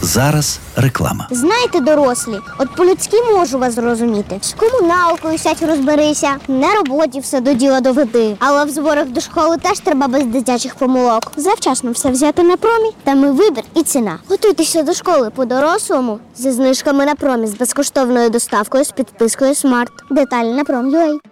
Зараз реклама. Знаєте, дорослі, от по-людськи можу вас зрозуміти. З комуналкою сядь розберися, на роботі все до діла доведи. Але в зборах до школи теж треба без дитячих помилок. Завчасно все взяти на промі, там і вибір, і ціна. Готуйтеся до школи по-дорослому зі знижками на промі з безкоштовною доставкою з підпискою Смарт. Деталі на Prom.ua.